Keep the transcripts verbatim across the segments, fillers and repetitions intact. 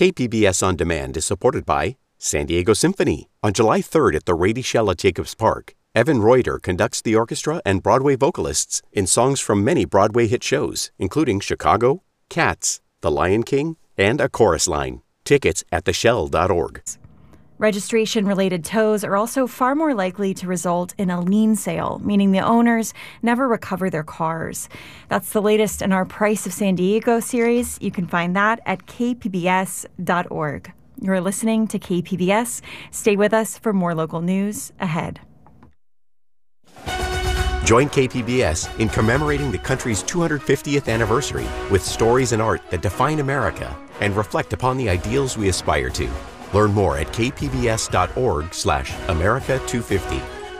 K P B S On Demand is supported by San Diego Symphony. On July third at the Rady Shell at Jacobs Park, Evan Reuter conducts the orchestra and Broadway vocalists in songs from many Broadway hit shows, including Chicago, Cats, The Lion King, and A Chorus Line. Tickets at the shell dot org. Registration-related tows are also far more likely to result in a lien sale, meaning the owners never recover their cars. That's the latest in our Price of San Diego series. You can find that at k p b s dot org. You're listening to K P B S. Stay with us for more local news ahead. Join K P B S in commemorating the country's two hundred fiftieth anniversary with stories and art that define America and reflect upon the ideals we aspire to. Learn more at k p b s dot org slash America two fifty.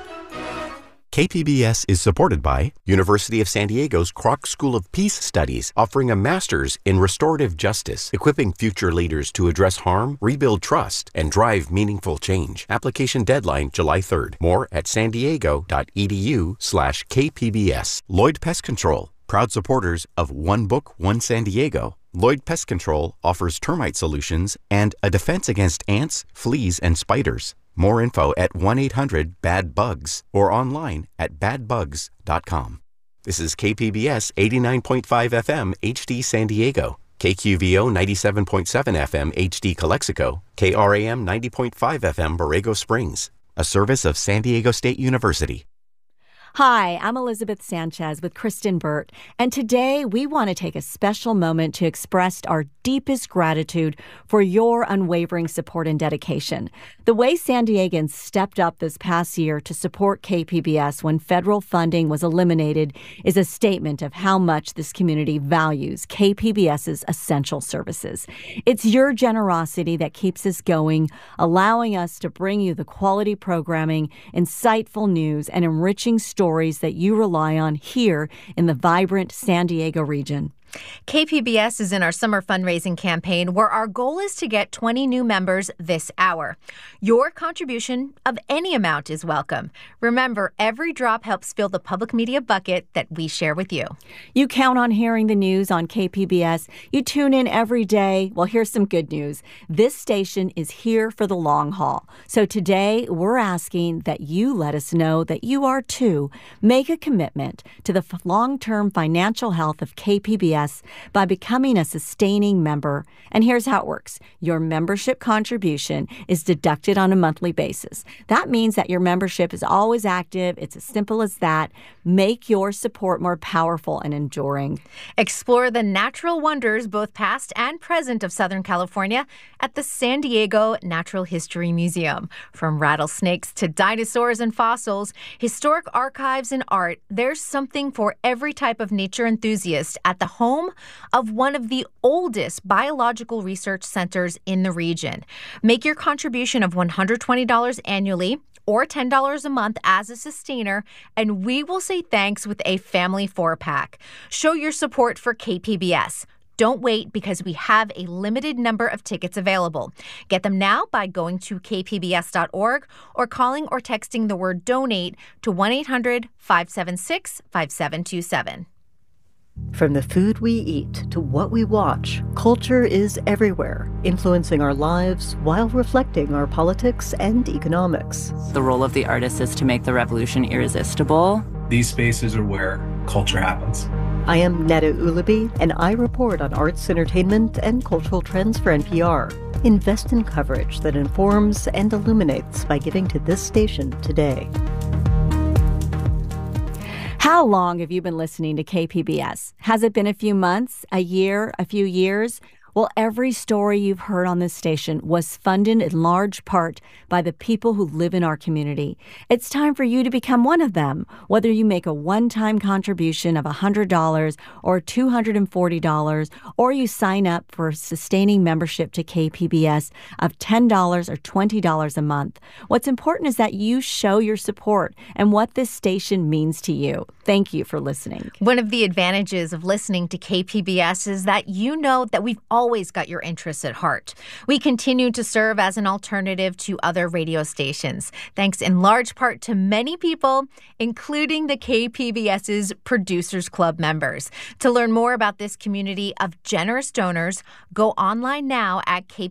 K P B S is supported by University of San Diego's Kroc School of Peace Studies, offering a master's in restorative justice, equipping future leaders to address harm, rebuild trust, and drive meaningful change. Application deadline July third. More at san diego dot e d u slash K P B S. Lloyd Pest Control, proud supporters of One Book, One San Diego. Lloyd Pest Control offers termite solutions and a defense against ants, fleas, and spiders. More info at one eight hundred bad bugs or online at bad bugs dot com. This is K P B S eighty-nine point five F M H D San Diego, K Q V O ninety-seven point seven F M H D Calexico, K R A M ninety point five F M Borrego Springs, a service of San Diego State University. Hi, I'm Elizabeth Sanchez with Kristen Burt, and today we want to take a special moment to express our deepest gratitude for your unwavering support and dedication. The way San Diegans stepped up this past year to support K P B S when federal funding was eliminated is a statement of how much this community values K P B S's essential services. It's your generosity that keeps us going, allowing us to bring you the quality programming, insightful news, and enriching stories stories that you rely on here in the vibrant San Diego region. K P B S is in our summer fundraising campaign where our goal is to get twenty new members this hour. Your contribution of any amount is welcome. Remember, every drop helps fill the public media bucket that we share with you. You count on hearing the news on K P B S. You tune in every day. Well, here's some good news. This station is here for the long haul. So today, we're asking that you let us know that you are too. Make a commitment to the long-term financial health of K P B S by becoming a sustaining member. And here's how it works. Your membership contribution is deducted on a monthly basis. That means that your membership is always active. It's as simple as that. Make your support more powerful and enduring. Explore the natural wonders, both past and present, of Southern California at the San Diego Natural History Museum. From rattlesnakes to dinosaurs and fossils, historic archives and art, there's something for every type of nature enthusiast at the home of one of the oldest biological research centers in the region. Make your contribution of one hundred twenty dollars annually or ten dollars a month as a sustainer, and we will say thanks with a family four-pack. Show your support for K P B S. Don't wait, because we have a limited number of tickets available. Get them now by going to k p b s dot org or calling or texting the word donate to one eight hundred five seven six five seven two seven. From the food we eat to what we watch, culture is everywhere, influencing our lives while reflecting our politics and economics. The role of the artist is to make the revolution irresistible. These spaces are where culture happens. I am Netta Ulaby, and I report on arts, entertainment, and cultural trends for N P R. Invest in coverage that informs and illuminates by giving to this station today. How long have you been listening to K P B S? Has it been a few months, a year, a few years? Well, every story you've heard on this station was funded in large part by the people who live in our community. It's time for you to become one of them, whether you make a one-time contribution of one hundred dollars or two hundred forty dollars, or you sign up for a sustaining membership to K P B S of ten dollars or twenty dollars a month. What's important is that you show your support and what this station means to you. Thank you for listening. One of the advantages of listening to K P B S is that you know that we've always got your interests at heart. We continue to serve as an alternative to other radio stations, thanks in large part to many people, including the KPBS's Producers Club members. To learn more about this community of generous donors, go online now at k